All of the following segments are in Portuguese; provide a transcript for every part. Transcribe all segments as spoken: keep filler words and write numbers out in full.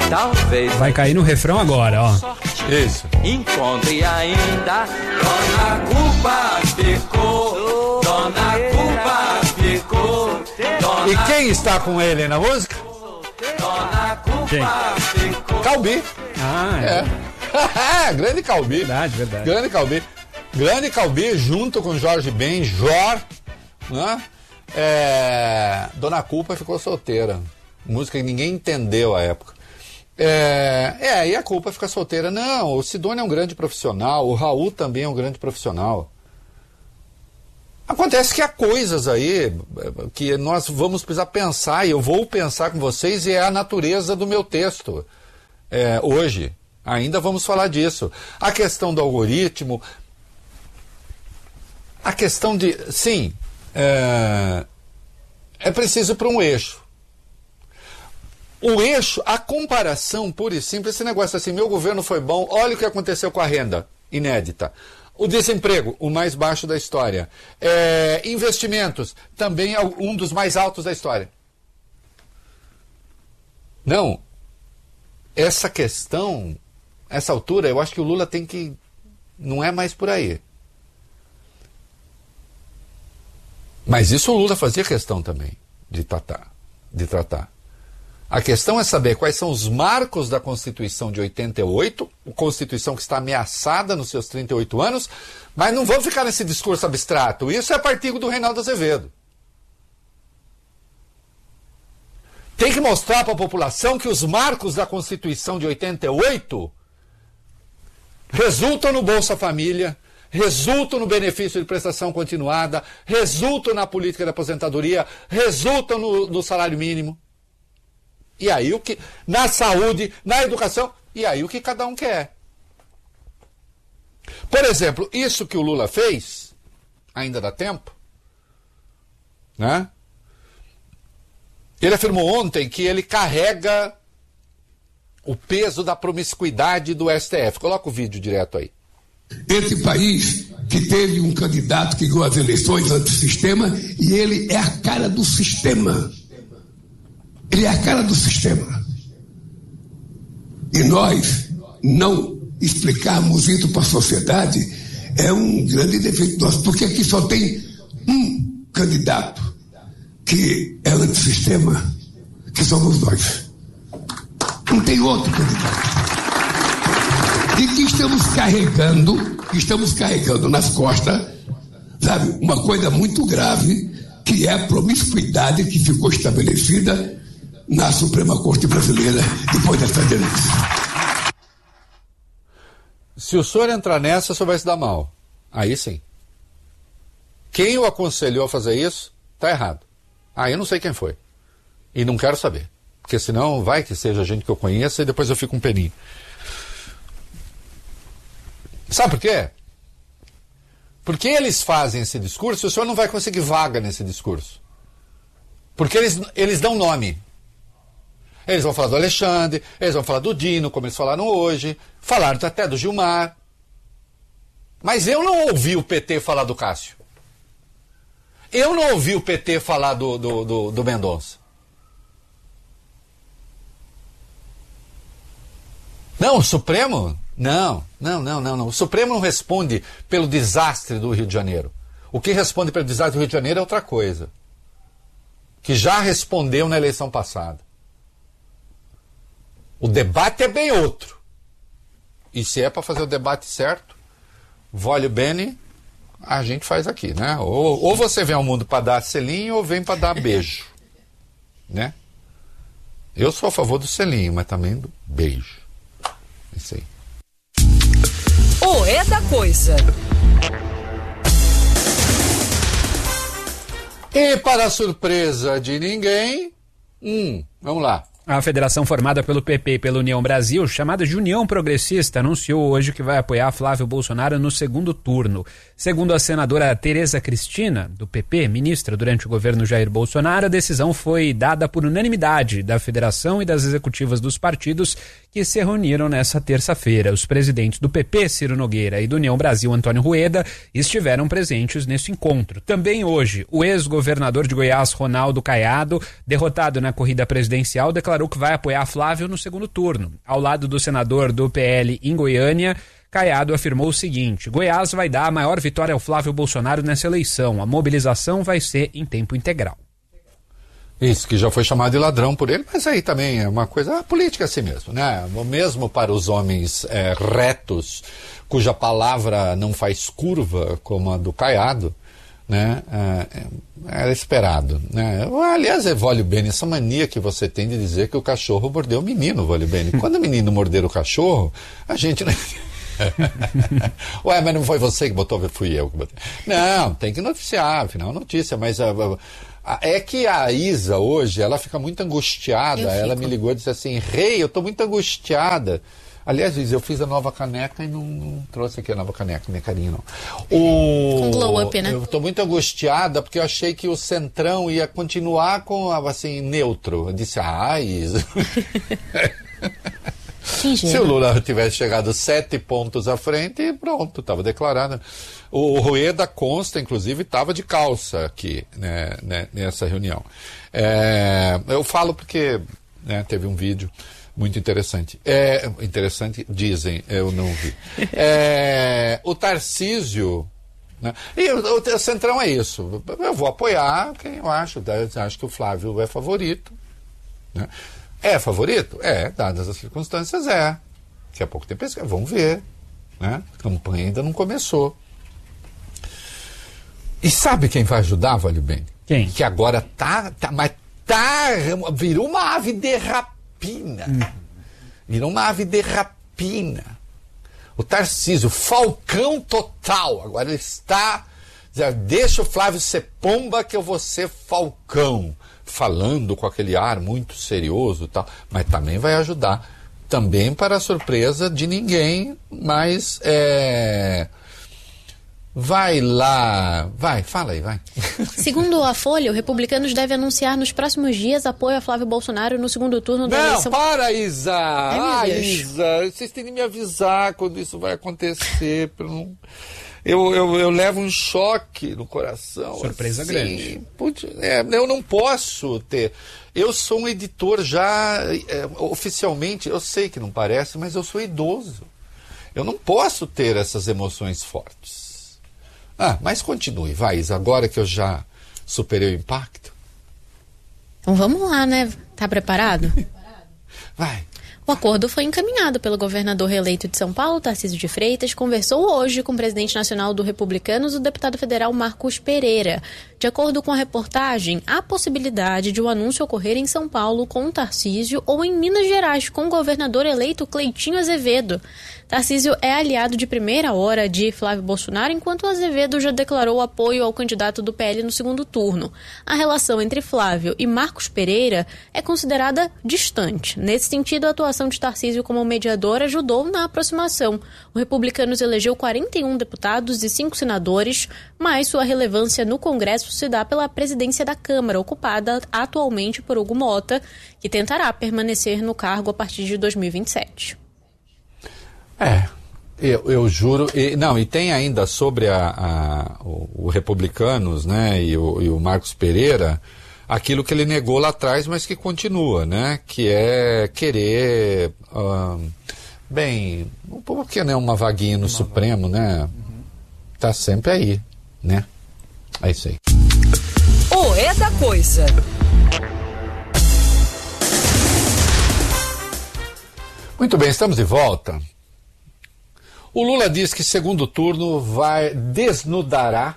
talvez. Vai cair no refrão agora, ó. Isso. Encontre ainda. Dona Cuba ficou. Dona Cuba ficou. Dona E quem está com ele na música? Dona Cuba Quem? ficou. Calbi. Ah, é. É. Grande Calbi. Verdade, verdade. Grande Calbi. Grande Calbi junto com Jorge Ben, Jor, né? É, Dona Culpa ficou solteira. Música que ninguém entendeu à época. É, é, e a Culpa fica solteira. Não, o Sidônio é um grande profissional, o Raul também é um grande profissional. Acontece que há coisas aí que nós vamos precisar pensar, e eu vou pensar com vocês, e é a natureza do meu texto é, hoje. Ainda vamos falar disso. A questão do algoritmo, a questão de... Sim, é, é preciso para um eixo. O eixo, a comparação pura e simples, esse negócio assim, meu governo foi bom, olha o que aconteceu com a renda inédita. O desemprego, o mais baixo da história. É, investimentos, também um dos mais altos da história. Não. Essa questão, essa altura, eu acho que o Lula tem que... Não é mais por aí. Mas isso o Lula fazia questão também de tratar. De tratar. A questão é saber quais são os marcos da Constituição de oitenta e oito, a Constituição que está ameaçada nos seus trinta e oito anos, mas não vamos ficar nesse discurso abstrato. Isso é partido do Reinaldo Azevedo. Tem que mostrar para a população que os marcos da Constituição de oitenta e oito resultam no Bolsa Família, resultam no benefício de prestação continuada, resultam na política de aposentadoria, resultam no, no salário mínimo. E aí o que... Na saúde, na educação, e aí o que cada um quer. Por exemplo, isso que o Lula fez, ainda dá tempo, né? Ele afirmou ontem que ele carrega o peso da promiscuidade do S T F. Coloca o vídeo direto aí. Esse país que teve um candidato que ganhou as eleições antissistema e ele é a cara do sistema. Ele é a cara do sistema. E nós não explicarmos isso para a sociedade é um grande defeito nosso, porque aqui só tem um candidato que é antissistema, que somos nós. Não tem outro candidato. E que estamos carregando, que estamos carregando nas costas, sabe, uma coisa muito grave, que é a promiscuidade que ficou estabelecida na Suprema Corte Brasileira depois dessa denúncia. Se o senhor entrar nessa, o senhor vai se dar mal. Aí sim. Quem o aconselhou a fazer isso, está errado. Ah, eu não sei quem foi. E não quero saber. Porque senão vai que seja gente que eu conheça e depois eu fico um peninho. Sabe por quê? Porque eles fazem esse discurso e o senhor não vai conseguir vaga nesse discurso. Porque eles, eles dão nome. Eles vão falar do Alexandre, eles vão falar do Dino, como eles falaram hoje, falaram até do Gilmar. Mas eu não ouvi o P T falar do Cássio. Eu não ouvi o P T falar do, do, do, do Mendonça. Não, o Supremo? Não, não, não, não, não. O Supremo não responde pelo desastre do Rio de Janeiro. O que responde pelo desastre do Rio de Janeiro é outra coisa. Que já respondeu na eleição passada. O debate é bem outro. E se é para fazer o debate certo, voglio bene, a gente faz aqui, né? Ou, ou você vem ao mundo para dar selinho ou vem para dar beijo, né? Eu sou a favor do selinho, mas também do beijo. Isso aí. O É da Coisa. E para a surpresa de ninguém, hum, vamos lá. A federação formada pelo P P e pela União Brasil, chamada de União Progressista, anunciou hoje que vai apoiar Flávio Bolsonaro no segundo turno. Segundo a senadora Tereza Cristina, do P P, ministra durante o governo Jair Bolsonaro, a decisão foi dada por unanimidade da federação e das executivas dos partidos que se reuniram nessa terça-feira. Os presidentes do P P, Ciro Nogueira, e do União Brasil, Antônio Rueda, estiveram presentes nesse encontro. Também hoje, o ex-governador de Goiás, Ronaldo Caiado, derrotado na corrida presidencial, declarou declarou que vai apoiar Flávio no segundo turno. Ao lado do senador do P L em Goiânia, Caiado afirmou o seguinte: Goiás vai dar a maior vitória ao Flávio Bolsonaro nessa eleição. A mobilização vai ser em tempo integral. Isso, que já foi chamado de ladrão por ele, mas aí também é uma coisa a política assim mesmo, né? Mesmo para os homens é, retos, cuja palavra não faz curva, como a do Caiado, né? É, era esperado, né? Aliás, é Vólio Bene, essa mania que você tem de dizer que o cachorro mordeu o menino, Vólio Bene. Quando o menino morder o cachorro, a gente não... Ué, mas não foi você que botou, fui eu que botei. Não, tem que noticiar, afinal, notícia, mas a, a, a, é que a Isa hoje, ela fica muito angustiada, ela me ligou e disse assim, Rei, hey, eu tô muito angustiada. Aliás, Isa, eu fiz a nova caneca e não, não trouxe aqui a nova caneca, minha carinha, não. O, com glow up, né? Eu tô muito angustiada porque eu achei que o Centrão ia continuar com, assim, neutro. Eu disse, ah, Isa... Se o Lula tivesse chegado sete pontos à frente, pronto, estava declarado. O Rueda consta, inclusive, estava de calça aqui, né, né, nessa reunião. É, eu falo porque né, teve um vídeo muito interessante. É, interessante, dizem, eu não vi. É, o Tarcísio... Né, e o, o Centrão é isso. Eu vou apoiar quem eu acho. Eu acho que o Flávio é favorito, né? É favorito? É, dadas as circunstâncias, é. Daqui a pouco tem pesquisa, vamos ver. Né? A campanha ainda não começou. E sabe quem vai ajudar, Vale Bem? Quem? Que agora tá, tá, mas tá, virou uma ave de rapina. Hum. Virou uma ave de rapina. O Tarcísio, falcão total. Agora ele está, deixa o Flávio ser pomba que eu vou ser falcão. Falando com aquele ar muito serioso e tal, mas também vai ajudar, também para a surpresa de ninguém, mas é... vai lá, vai, fala aí, vai. Segundo a Folha, o Republicanos deve anunciar nos próximos dias apoio a Flávio Bolsonaro no segundo turno da Não, eleição. Não, para, Isa! Ai, ah, Isa, vocês têm que me avisar quando isso vai acontecer, para não... Eu, eu, eu levo um choque no coração. Surpresa assim, grande. Putz, é, eu não posso ter. Eu sou um editor já é, oficialmente, eu sei que não parece, mas eu sou idoso. Eu não posso ter essas emoções fortes. Ah, mas continue, vai, Isa, agora que eu já superei o impacto. Então vamos lá, né? Tá preparado? Vai. O acordo foi encaminhado pelo governador reeleito de São Paulo, Tarcísio de Freitas, conversou hoje com o presidente nacional do Republicanos, o deputado federal Marcos Pereira. De acordo com a reportagem, há possibilidade de o anúncio ocorrer em São Paulo com o Tarcísio ou em Minas Gerais com o governador eleito Cleitinho Azevedo. Tarcísio é aliado de primeira hora de Flávio Bolsonaro, enquanto Azevedo já declarou apoio ao candidato do P L no segundo turno. A relação entre Flávio e Marcos Pereira é considerada distante. Nesse sentido, a atuação de Tarcísio como mediador ajudou na aproximação. O Republicanos elegeu quarenta e um deputados e cinco senadores, mas sua relevância no Congresso se dá pela presidência da Câmara, ocupada atualmente por Hugo Mota, que tentará permanecer no cargo a partir de dois mil e vinte e sete. É, eu, eu juro, e, não, e tem ainda sobre a, a, o, o Republicanos, né, e o, e o Marcos Pereira, aquilo que ele negou lá atrás, mas que continua, né, que é querer, uh, bem, por que não uma vaguinha no uma Supremo, vaga. Né, uhum. Tá sempre aí, né, é isso aí. O É da Coisa. Muito bem, estamos de volta. O Lula diz que segundo turno vai desnudará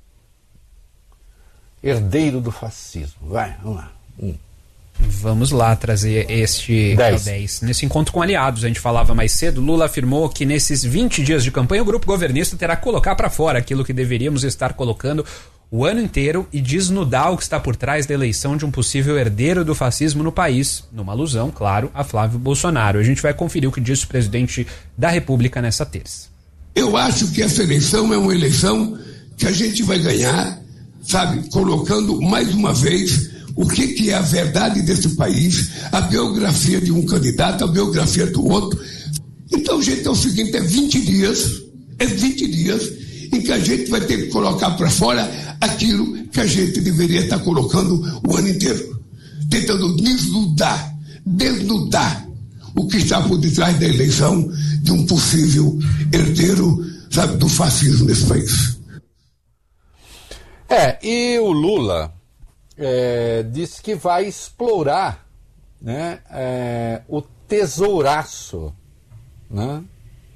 herdeiro do fascismo. Vai, vamos lá. Hum. Vamos lá trazer este dez. Nesse encontro com aliados, a gente falava mais cedo, Lula afirmou que nesses vinte dias de campanha o grupo governista terá que colocar para fora aquilo que deveríamos estar colocando o ano inteiro e desnudar o que está por trás da eleição de um possível herdeiro do fascismo no país, numa alusão, claro, a Flávio Bolsonaro. A gente vai conferir o que disse o presidente da República nessa terça. Eu acho que essa eleição é uma eleição que a gente vai ganhar, sabe, colocando mais uma vez o que, que é a verdade desse país, a biografia de um candidato, a biografia do outro. Então, gente, é o seguinte, é vinte dias, é vinte dias em que a gente vai ter que colocar para fora aquilo que a gente deveria estar colocando o ano inteiro, tentando desnudar, desnudar o que está por detrás da eleição de um possível herdeiro, sabe, do fascismo nesse país. É, e o Lula é, disse que vai explorar, né, é, o tesouraço, né,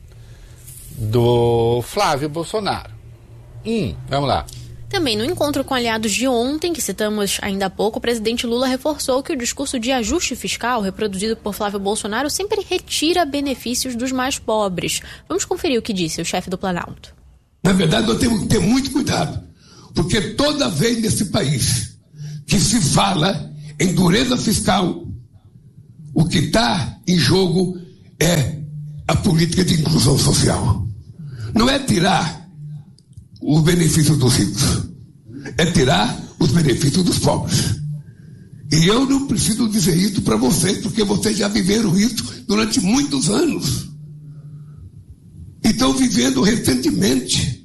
do Flávio Bolsonaro. Hum, vamos lá. Também no encontro com aliados de ontem, que citamos ainda há pouco, o presidente Lula reforçou que o discurso de ajuste fiscal reproduzido por Flávio Bolsonaro sempre retira benefícios dos mais pobres. Vamos conferir o que disse o chefe do Planalto. Na verdade, nós temos que ter muito cuidado, porque toda vez nesse país que se fala em dureza fiscal, o que está em jogo é a política de inclusão social. Não é tirar os benefícios dos ricos, é tirar os benefícios dos pobres. E eu não preciso dizer isso para vocês, porque vocês já viveram isso durante muitos anos. E estão vivendo recentemente.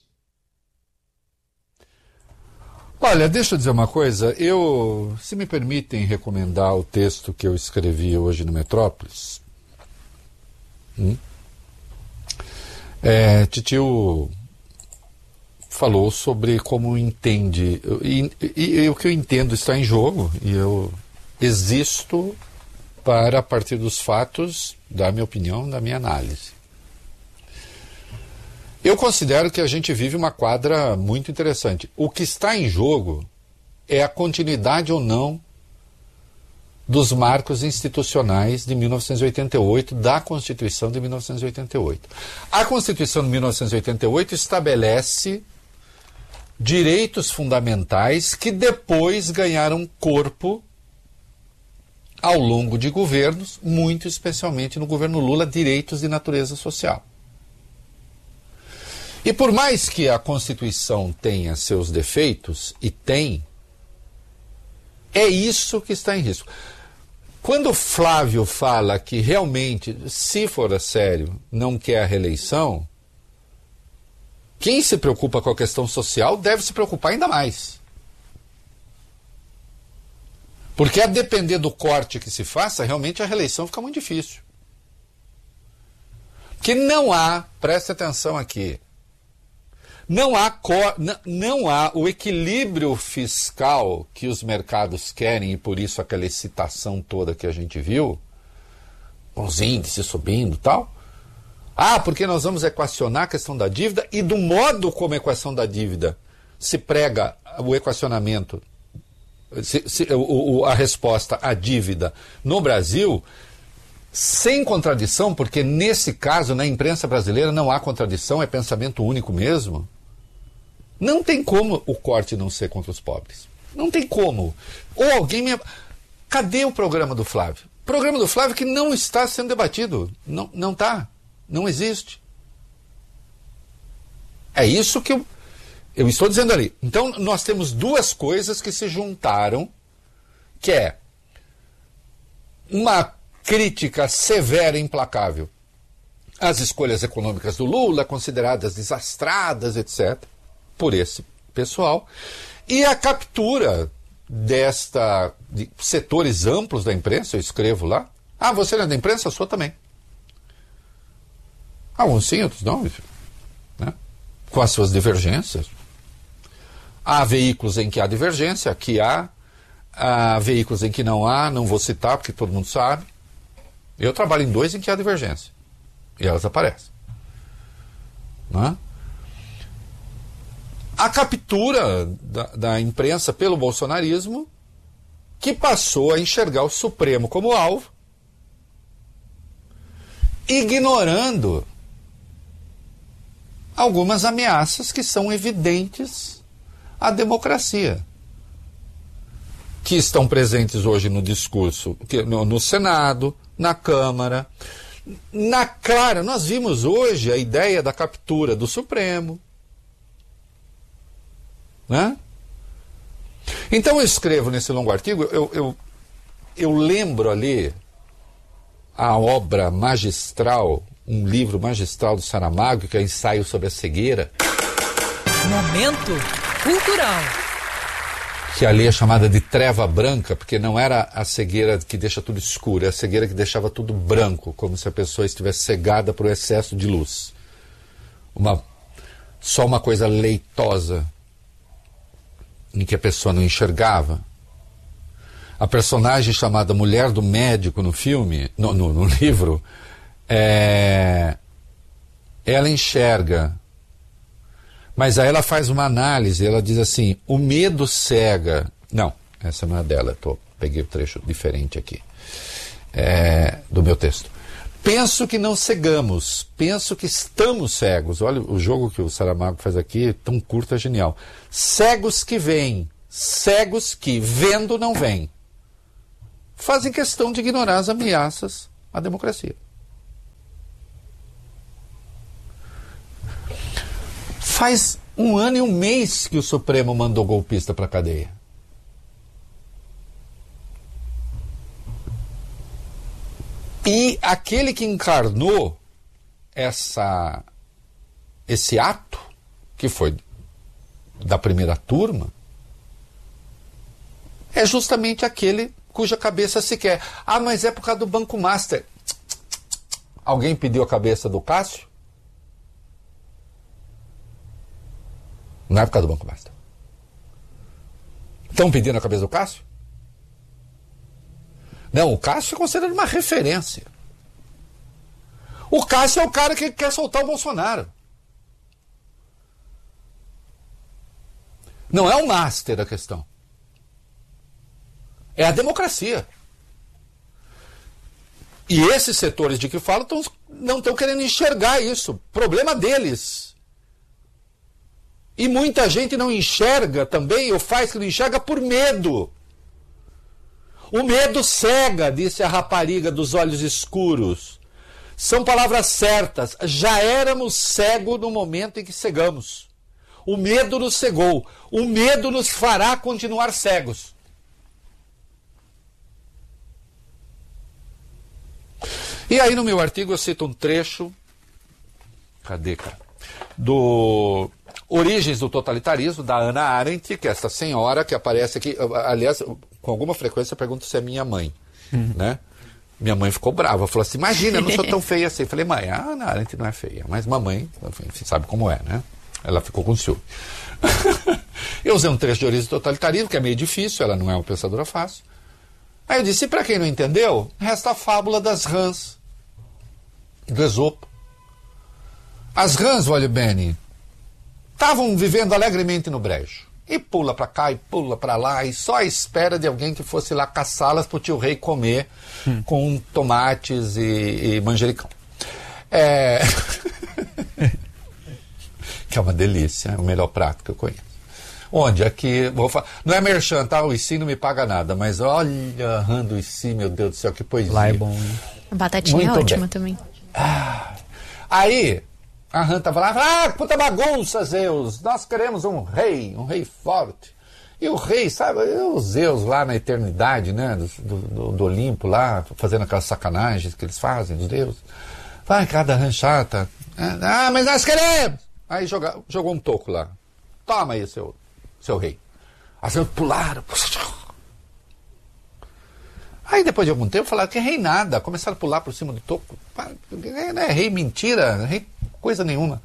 Olha, deixa eu dizer uma coisa. Eu, se me permitem recomendar o texto que eu escrevi hoje no Metrópolis. Hum? É, Titio falou sobre como entende, e, e, e o que eu entendo está em jogo, e eu existo para, a partir dos fatos, dar minha opinião, da minha análise. Eu considero que a gente vive uma quadra muito interessante. O que está em jogo é a continuidade ou não dos marcos institucionais de mil novecentos e oitenta e oito, da Constituição de mil novecentos e oitenta e oito. A Constituição de mil novecentos e oitenta e oito estabelece direitos fundamentais que depois ganharam corpo ao longo de governos, muito especialmente no governo Lula, direitos de natureza social. E por mais que a Constituição tenha seus defeitos, e tem, é isso que está em risco. Quando Flávio fala que realmente, se for a sério, não quer a reeleição, quem se preocupa com a questão social deve se preocupar ainda mais. Porque a depender do corte que se faça, realmente a reeleição fica muito difícil. Porque não há, preste atenção aqui, não há, cor, não, não há o equilíbrio fiscal que os mercados querem, e por isso aquela excitação toda que a gente viu, os índices subindo e tal. Ah, porque nós vamos equacionar a questão da dívida, e do modo como a equação da dívida se prega o equacionamento, se, se, o, o, a resposta à dívida no Brasil, sem contradição, porque nesse caso, na imprensa brasileira, não há contradição, é pensamento único mesmo. Não tem como o corte não ser contra os pobres. Não tem como. Ou alguém me... Cadê o programa do Flávio? O programa do Flávio que não está sendo debatido. Não, não está. Não existe. É isso que eu, eu estou dizendo ali. Então, nós temos duas coisas que se juntaram, que é uma crítica severa e implacável às escolhas econômicas do Lula, consideradas desastradas, etcétera, por esse pessoal, e a captura desta, de setores amplos da imprensa. Eu escrevo lá. Ah, você não é da imprensa? Eu sou também. Alguns sim, outros não, né? Com as suas divergências. Há veículos em que há divergência, aqui há, há veículos em que não há, não vou citar porque todo mundo sabe. Eu trabalho em dois em que há divergência, e elas aparecem. Né? A captura da, da imprensa pelo bolsonarismo, que passou a enxergar o Supremo como alvo, ignorando algumas ameaças que são evidentes à democracia, que estão presentes hoje no discurso, no, no Senado, na Câmara. Na clara, nós vimos hoje a ideia da captura do Supremo. Né? Então eu escrevo nesse longo artigo, eu, eu, eu lembro ali a obra magistral, um livro magistral do Saramago, que é Ensaio sobre a Cegueira. Momento Cultural. que ali é chamada de treva branca, porque não era a cegueira que deixa tudo escuro, é a cegueira que deixava tudo branco, como se a pessoa estivesse cegada por excesso de luz. Uma, só uma coisa leitosa, em que a pessoa não enxergava. A personagem chamada Mulher do Médico no filme, no, no, no livro, é, ela enxerga. Mas aí ela faz uma análise, ela diz assim, o medo cega. Não, essa não é dela, eu tô, peguei o trecho diferente aqui, é, do meu texto. Penso que não cegamos, penso que estamos cegos. Olha o jogo que o Saramago faz aqui, tão curto, é genial. Cegos que veem, cegos que, vendo, não veem. Fazem questão de ignorar as ameaças à democracia. Faz um ano e um mês que o Supremo mandou golpista para a cadeia. E aquele que encarnou essa, esse ato, que foi da primeira turma, é justamente aquele cuja cabeça se quer. Ah, mas é por causa do Banco Master. Alguém pediu a cabeça do Cássio? Não é por causa do Banco Master. Estão pedindo a cabeça do Cássio? Não, o Cássio é considerado uma referência. O Cássio é o cara que quer soltar o Bolsonaro. Não é o Master a questão. É a democracia. E esses setores de que falo tão, não estão querendo enxergar isso. Problema deles. E muita gente não enxerga também, ou faz que não enxerga por medo. O medo cega, disse a rapariga dos olhos escuros. São palavras certas. Já éramos cegos no momento em que cegamos. O medo nos cegou. O medo nos fará continuar cegos. E aí no meu artigo eu cito um trecho, cadê, cara? Do Origens do Totalitarismo, da Hannah Arendt, que é essa senhora que aparece aqui, aliás, com alguma frequência eu pergunto se é minha mãe, uhum. né? Minha mãe ficou brava, falou assim, imagina, eu não sou tão feia assim. Eu falei, mãe, a Hannah Arendt não é feia, mas mamãe, enfim, sabe como é, né? Ela ficou com ciúme. Eu usei um trecho de Origens do Totalitarismo, que é meio difícil, ela não é uma pensadora fácil. Aí eu disse, e para quem não entendeu, resta a fábula das rãs, do Esopo. As rãs, olha bem, estavam vivendo alegremente no brejo. E pula para cá e pula para lá, e só à espera de alguém que fosse lá caçá-las para o tio rei comer hum. com tomates e, e manjericão. É... que é uma delícia, é o melhor prato que eu conheço. Onde? Aqui, vou falar, não é merchan, tá? O I C I não me paga nada, mas olha, rã do I C I, meu Deus do céu, que poesia. Lá é bom, né? A batatinha Muito é ótima bem. também. Ah, aí, a rã tava lá, ah, puta bagunça, Zeus, nós queremos um rei, um rei forte. E o rei, sabe, os Zeus lá na eternidade, né, do, do, do Olimpo lá, fazendo aquelas sacanagens que eles fazem, os deuses. Vai, cada rã chata. Ah, mas nós queremos! Aí joga, jogou um toco lá. Toma aí, seu... seu rei. As rãs pularam. Aí depois de algum tempo falaram que é rei nada. Começaram a pular por cima do toco. Não é rei mentira, rei coisa nenhuma.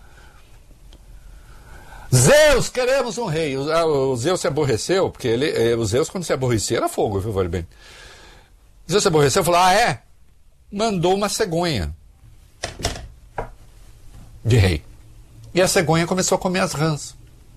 Zeus, queremos um rei. O, o Zeus se aborreceu, porque ele, o Zeus quando se aborrecia era fogo, viu, vale bem. Zeus se aborreceu e falou, ah é? Mandou uma cegonha de rei. E a cegonha começou a comer as rãs.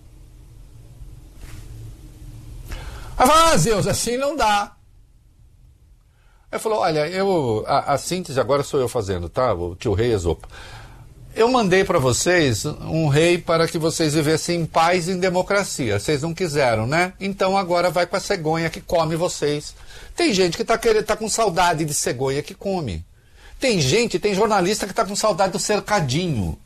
Aí falou, ah, Zeus, assim não dá. Aí falou, olha, eu, a, a síntese agora sou eu fazendo, tá? O tio rei Esopo. Eu mandei para vocês um rei para que vocês vivessem em paz e em democracia. Vocês não quiseram, né? Então agora vai com a cegonha que come vocês. Tem gente que tá, querendo, tá com saudade de cegonha que come. Tem gente, tem jornalista que tá com saudade do cercadinho.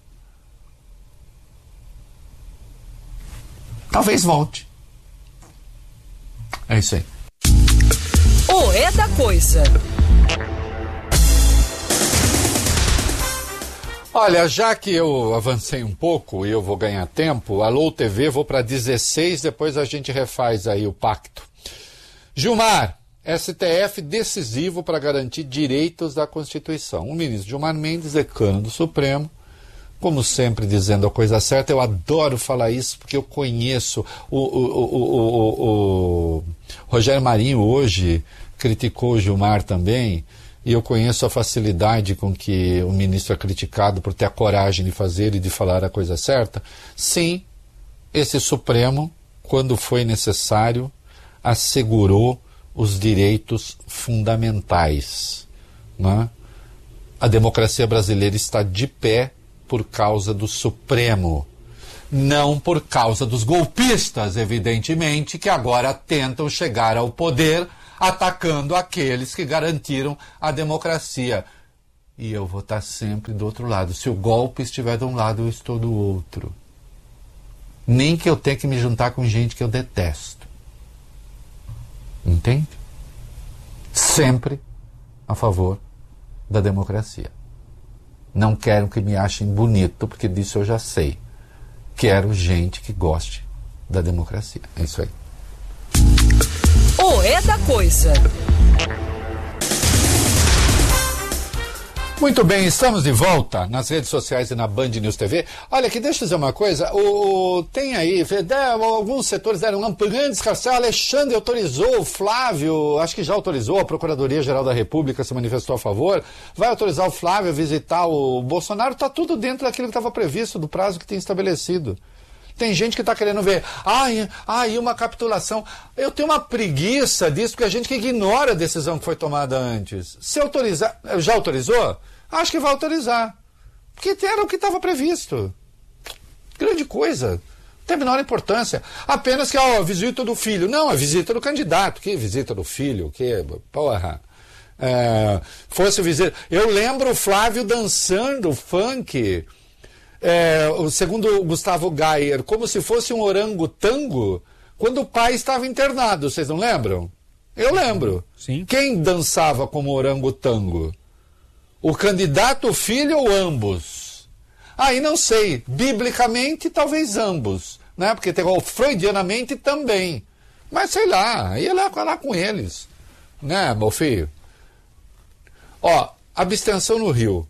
Talvez volte. É isso aí. O É da Coisa. Olha, já que eu avancei um pouco e eu vou ganhar tempo, Alô T V, vou para dezesseis, depois a gente refaz aí o pacto. Gilmar, S T F decisivo para garantir direitos da Constituição. O ministro Gilmar Mendes, decano do Supremo, como sempre dizendo a coisa certa. Eu adoro falar isso porque eu conheço. O, o, o, o, o Rogério Marinho hoje criticou o Gilmar também, e eu conheço a facilidade com que o ministro é criticado por ter a coragem de fazer e de falar a coisa certa. Sim, esse Supremo, quando foi necessário, assegurou os direitos fundamentais, né? A democracia brasileira está de pé por causa do Supremo, não por causa dos golpistas, evidentemente, que agora tentam chegar ao poder atacando aqueles que garantiram a democracia. E eu vou estar sempre do outro lado. Se o golpe estiver de um lado, eu estou do outro. Nem que eu tenha que me juntar com gente que eu detesto. Entende? Sempre a favor da democracia. Não quero que me achem bonito, porque disso eu já sei. Quero gente que goste da democracia. É isso aí. O É da Coisa. Muito bem, estamos de volta nas redes sociais e na Band News T V. Olha aqui, deixa eu dizer uma coisa. O, tem aí, alguns setores deram um grande escarcel. Alexandre autorizou, o Flávio, acho que já autorizou, a Procuradoria-Geral da República se manifestou a favor. Vai autorizar o Flávio a visitar o Bolsonaro. Está tudo dentro daquilo que estava previsto, do prazo que tem estabelecido. Tem gente que está querendo ver, ai, ai, uma capitulação. Eu tenho uma preguiça disso, porque a gente que ignora a decisão que foi tomada antes. Se autorizar, já autorizou? Acho que vai autorizar. Porque era o que estava previsto. Grande coisa. Não tem a menor importância. Apenas que, ó, visita do filho. Não, é visita do candidato. Que visita do filho? Que, porra. É, fosse visita. Eu lembro o Flávio dançando funk. É, segundo o Gustavo Gayer, como se fosse um orangotango, quando o pai estava internado, vocês não lembram? Eu lembro. Sim. Quem dançava como orangotango? O candidato, o filho ou ambos? Aí não sei, biblicamente talvez ambos, né? Porque tem, ou freudianamente também. Mas sei lá, ia lá, lá com eles, né, meu filho? Ó, abstenção no Rio.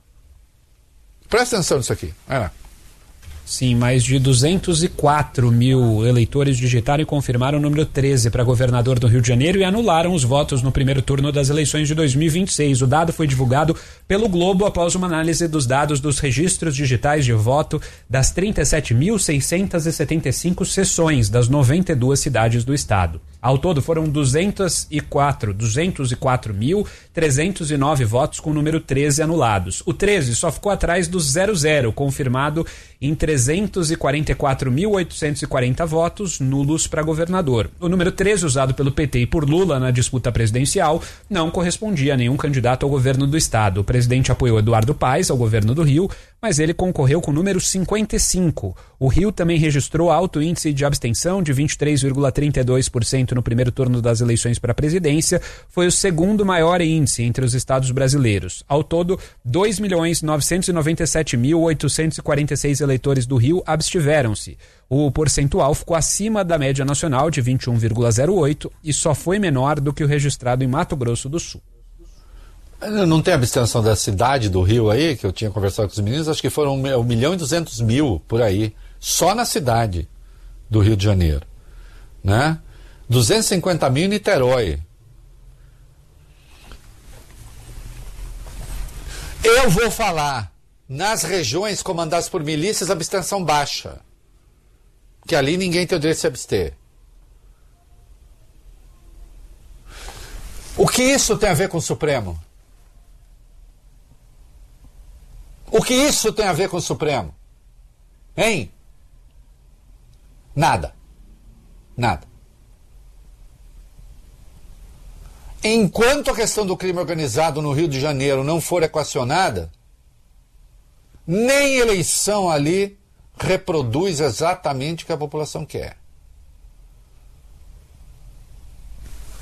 Presta atenção nisso aqui. Vai lá. Sim, mais de duzentos e quatro mil eleitores digitaram e confirmaram o número treze para governador do Rio de Janeiro e anularam os votos no primeiro turno das eleições de dois mil e vinte e seis. O dado foi divulgado pelo Globo após uma análise dos dados dos registros digitais de voto das trinta e sete mil seiscentas e setenta e cinco sessões das noventa e duas cidades do estado. Ao todo foram duzentos e quatro mil trezentos e nove votos com o número treze anulados. O treze só ficou atrás do zero zero, confirmado em trezentos e quarenta e quatro mil oitocentos e quarenta votos nulos para governador. O número treze, usado pelo P T e por Lula na disputa presidencial, não correspondia a nenhum candidato ao governo do estado. O presidente apoiou Eduardo Paes ao governo do Rio, mas ele concorreu com o número cinquenta e cinco. O Rio também registrou alto índice de abstenção de vinte e três vírgula trinta e dois por cento no primeiro turno das eleições para a presidência. Foi o segundo maior índice entre os estados brasileiros. Ao todo, dois milhões novecentos e noventa e sete mil oitocentos e quarenta e seis eleitores do Rio abstiveram-se. O percentual ficou acima da média nacional de vinte e um vírgula zero oito e só foi menor do que o registrado em Mato Grosso do Sul. Não tem abstenção da cidade do Rio aí, que eu tinha conversado com os meninos, acho que foram um milhão e duzentos mil por aí, só na cidade do Rio de Janeiro, né? duzentos e cinquenta mil em Niterói. Eu vou falar, nas regiões comandadas por milícias, abstenção baixa, que ali ninguém tem o direito de se abster. O que isso tem a ver com o Supremo? O que isso tem a ver com o Supremo? Hein? Nada. Nada. Enquanto a questão do crime organizado no Rio de Janeiro não for equacionada, nem eleição ali reproduz exatamente o que a população quer.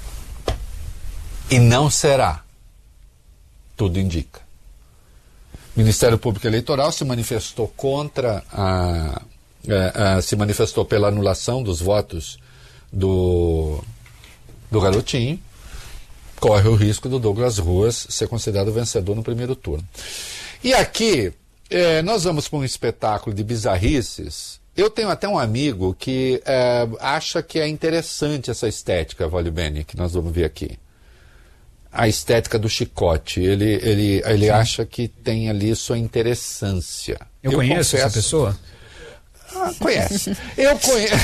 E não será. Tudo indica. Ministério Público Eleitoral se manifestou contra a, a, a se manifestou pela anulação dos votos do, do Garotinho. Corre o risco do Douglas Ruas ser considerado vencedor no primeiro turno. E aqui, é, nós vamos para um espetáculo de bizarrices. Eu tenho até um amigo que é, acha que é interessante essa estética, Vale Bene, que nós vamos ver aqui. A estética do chicote. Ele, ele, ele acha que tem ali sua interessância. Eu, eu conheço confesso... essa pessoa? Ah, conhece. Eu conheço.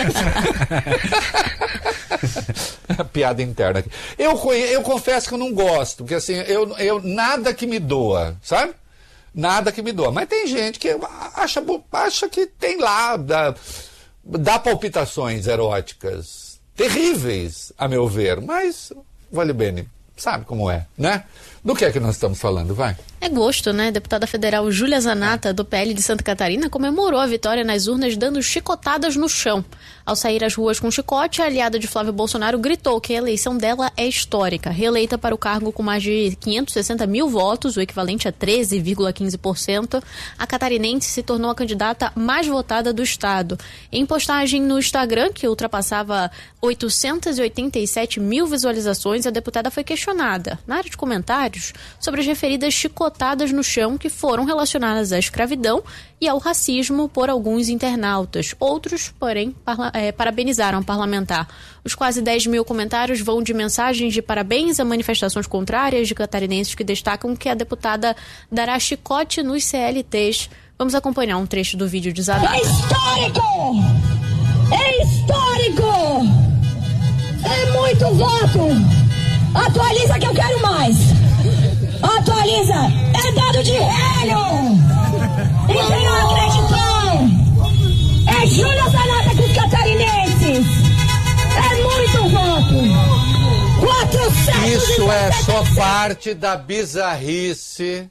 Piada interna aqui. Eu, conhe... eu confesso que eu não gosto, porque assim, eu, eu nada que me doa, sabe? Nada que me doa. Mas tem gente que acha, acha que tem lá, dá, dá palpitações eróticas terríveis, a meu ver. Mas, Vale Bene, sabe como é, né? Do que é que nós estamos falando, vai? É gosto, né? Deputada federal Júlia Zanata, do P L de Santa Catarina, comemorou a vitória nas urnas dando chicotadas no chão. Ao sair às ruas com chicote, a aliada de Flávio Bolsonaro gritou que a eleição dela é histórica. Reeleita para o cargo com mais de quinhentos e sessenta mil votos, o equivalente a treze vírgula quinze por cento, a catarinense se tornou a candidata mais votada do estado. Em postagem no Instagram, que ultrapassava oitocentos e oitenta e sete mil visualizações, a deputada foi questionada, na área de comentários, sobre as referidas chicotadas no chão que foram relacionadas à escravidão e ao racismo por alguns internautas. Outros, porém, parla- é, parabenizaram a parlamentar. Os quase dez mil comentários vão de mensagens de parabéns a manifestações contrárias de catarinenses que destacam que a deputada dará chicote nos C L Ts. Vamos acompanhar um trecho do vídeo de Zanata. É histórico! É histórico! É muito voto! Atualiza que eu quero mais! Atualiza! É dado de relho! E quem não acreditou? É Júlia Zanata com os catarinenses! É muito voto! quatrocentos Isso é só parte da bizarrice,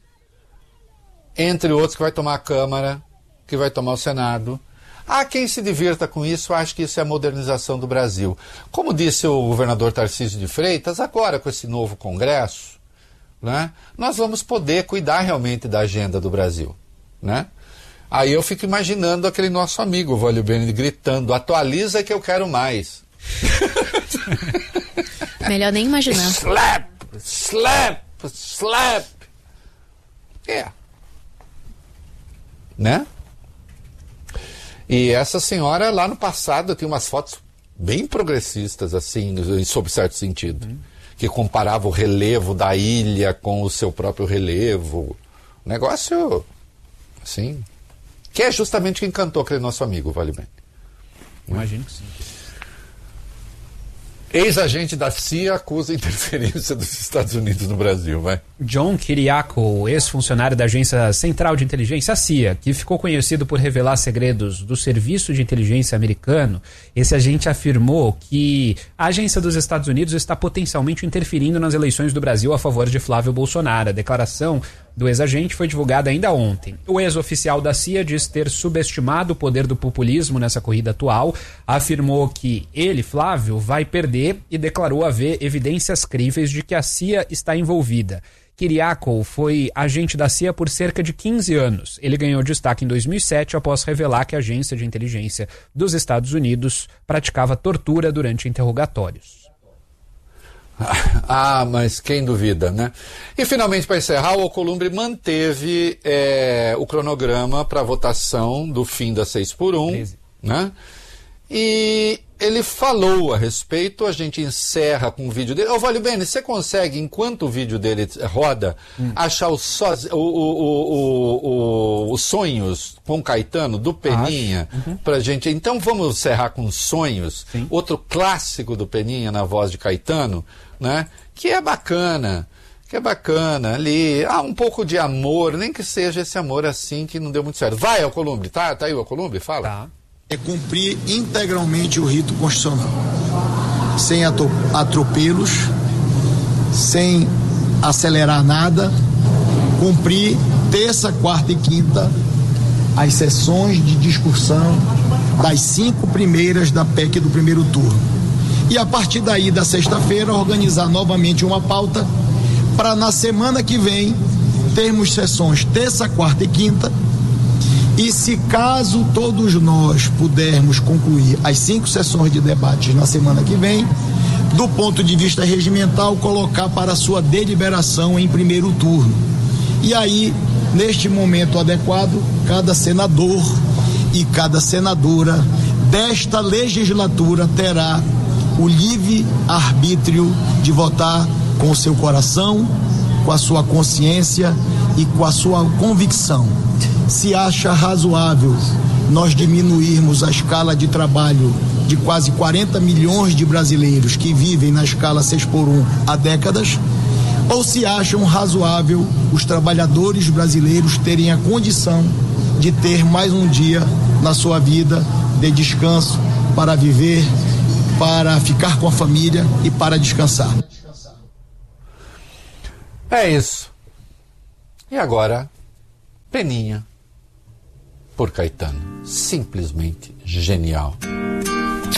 entre outros, que vai tomar a Câmara, que vai tomar o Senado. Há quem se divirta com isso, acho que isso é a modernização do Brasil. Como disse o governador Tarcísio de Freitas, agora com esse novo Congresso, né, nós vamos poder cuidar realmente da agenda do Brasil. Né? Aí eu fico imaginando aquele nosso amigo, Vale Bene, gritando, atualiza que eu quero mais. Melhor nem imaginar. Slap! Slap! Slap! É. Né? E essa senhora, lá no passado, tinha umas fotos bem progressistas, assim, sob certo sentido. Uhum. Que comparava o relevo da ilha com o seu próprio relevo. Negócio, assim, que é justamente o que encantou aquele nosso amigo, Vale Bene. Imagino que sim. Ex-agente da C I A acusa interferência dos Estados Unidos no Brasil, vai. John Kiriakou, ex-funcionário da Agência Central de Inteligência, a C I A, que ficou conhecido por revelar segredos do Serviço de Inteligência americano, esse agente afirmou que a agência dos Estados Unidos está potencialmente interferindo nas eleições do Brasil a favor de Flávio Bolsonaro. A declaração do ex-agente foi divulgada ainda ontem. O ex-oficial da C I A diz ter subestimado o poder do populismo nessa corrida atual, afirmou que ele, Flávio, vai perder e declarou haver evidências críveis de que a C I A está envolvida. Kiriakou foi agente da C I A por cerca de quinze anos. Ele ganhou destaque em dois mil e sete após revelar que a agência de inteligência dos Estados Unidos praticava tortura durante interrogatórios. Ah, mas quem duvida, né? E finalmente, para encerrar, o Alcolumbre manteve é, o cronograma para a votação do fim da seis por um, né? E ele falou a respeito, a gente encerra com o vídeo dele. Ô, Vale Bene, você consegue, enquanto o vídeo dele roda, hum. achar os soz... o, o, o, o, os sonhos com Caetano, do Peninha, uhum. pra gente. Então vamos encerrar com Sonhos, Sim. outro clássico do Peninha na voz de Caetano, né? Que é bacana, que é bacana ali. Ah, um pouco de amor, nem que seja esse amor assim que não deu muito certo. Vai, Alcolumbre, tá, tá aí o Alcolumbre? Fala. Tá. É cumprir integralmente o rito constitucional, sem atropelos, sem acelerar nada, cumprir terça, quarta e quinta as sessões de discussão das cinco primeiras da P E C do primeiro turno. E a partir daí, da sexta-feira, organizar novamente uma pauta para na semana que vem termos sessões terça, quarta e quinta. E se caso todos nós pudermos concluir as cinco sessões de debates na semana que vem, do ponto de vista regimental, colocar para sua deliberação em primeiro turno. E aí, neste momento adequado, cada senador e cada senadora desta legislatura terá o livre arbítrio de votar com o seu coração, com a sua consciência e com a sua convicção. Se acha razoável nós diminuirmos a escala de trabalho de quase quarenta milhões de brasileiros que vivem na escala seis por um há décadas, ou se acham razoável os trabalhadores brasileiros terem a condição de ter mais um dia na sua vida de descanso para viver, para ficar com a família e para descansar. É isso. E agora, Peninha por Caetano. Simplesmente genial.